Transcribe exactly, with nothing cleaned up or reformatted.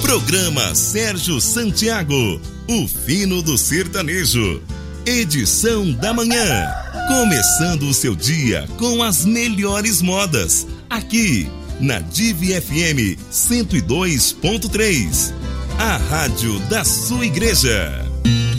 Programa Sérgio Santiago, o fino do sertanejo. Edição da manhã. Começando o seu dia com as melhores modas. Aqui na Divi F M cento e dois ponto três. A rádio da sua igreja.